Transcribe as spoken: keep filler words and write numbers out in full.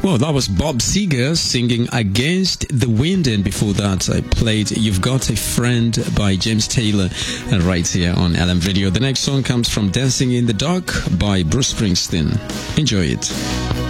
Well, that was Bob Seger singing Against the Wind, and before that I played You've Got a Friend by James Taylor uh, right here on L M Radio. The next song comes from Dancing in the Dark by Bruce Springsteen. Enjoy it.